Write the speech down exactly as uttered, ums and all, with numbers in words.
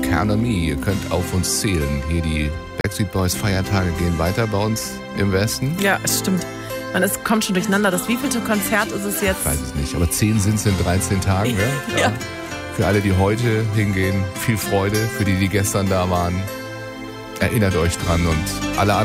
Count on Me. Ihr könnt auf uns zählen. Hier die Backstreet Boys Feiertage gehen weiter bei uns im Westen. Ja, es stimmt. Man, es kommt schon durcheinander. Das wievielte Konzert ist es jetzt? Ich weiß es nicht, aber zehn sind es in dreizehn Tagen. Ne? Ja. Ja. Für alle, die heute hingehen, viel Freude. Für die, die gestern da waren, erinnert euch dran und alle anderen.